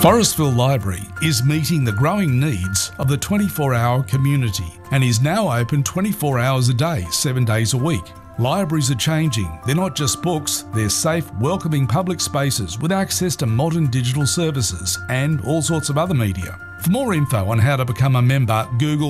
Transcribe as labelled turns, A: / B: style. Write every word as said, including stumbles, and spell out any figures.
A: Forestville Library is meeting the growing needs of the twenty-four hour community and is now open twenty-four hours a day, seven days a week. Libraries are changing. They're not just books, they're safe, welcoming public spaces with access to modern digital services and all sorts of other media. For more info on how to become a member, Google